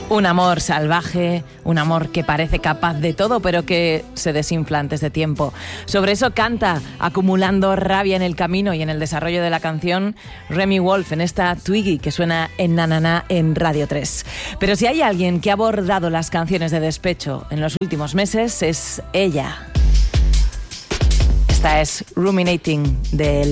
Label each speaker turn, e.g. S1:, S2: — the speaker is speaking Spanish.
S1: Un amor salvaje, un amor que parece capaz de todo, pero que se desinfla antes de tiempo. Sobre eso canta, acumulando rabia en el camino y en el desarrollo de la canción, Remi Wolf en esta Twiggy que suena en Na Na Na en Radio 3. Pero si hay alguien que ha abordado las canciones de despecho en los últimos meses, es ella. Esta es Ruminating de